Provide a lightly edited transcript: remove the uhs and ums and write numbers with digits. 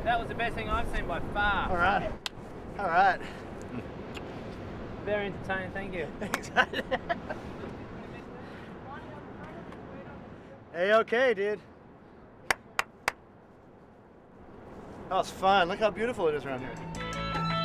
That was the best thing I've seen by far. All right. All right. Very entertaining, thank you. Hey, okay, dude. That was fun. Look how beautiful it is around here.